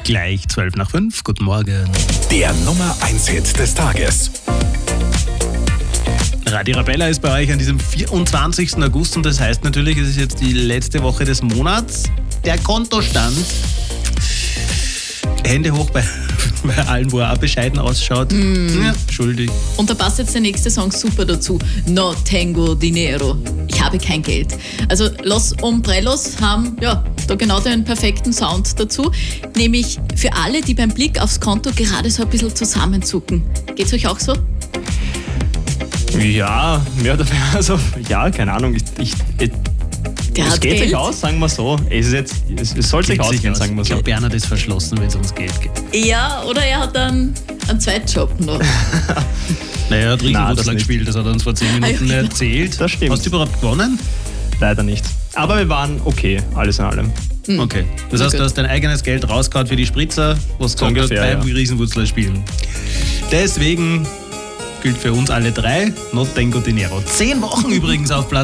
Gleich 5:12. Guten Morgen. Der Nummer 1 Hit des Tages. Radio Arabella ist bei euch an diesem 24. August und das heißt natürlich, es ist jetzt die letzte Woche des Monats. Der Kontostand. Hände hoch bei allen, wo er auch bescheiden ausschaut. Ja, schuldig. Und da passt jetzt der nächste Song super dazu. No tengo dinero. Ich habe kein Geld. Also Los Umbrellos haben da genau den perfekten Sound dazu. Nämlich für alle, die beim Blick aufs Konto gerade so ein bisschen zusammenzucken. Geht's euch auch so? Ja, mehr oder weniger. Also, ja, keine Ahnung. Der Es hat geht Geld. sich aus, sagen wir so. Es soll sich ausgehen, sagen wir Ich so. glaube, Bernhard ist verschlossen, wenn es ums Geld geht. Ja, oder er hat einen Zweitjob noch. Naja, er hat Nein, das Riesenwurzler nicht. gespielt, das hat er uns vor 10 Minuten ja. erzählt. Das stimmt. Hast du überhaupt gewonnen? Leider nicht. Aber wir waren okay, alles in allem. Okay. Das heißt, gut. du hast dein eigenes Geld rausgehauen für die Spritzer, was So du ungefähr, beim Riesenwurzler spielen. Deswegen gilt für uns alle drei No Tengo Dinero. 10 Wochen übrigens auf Platz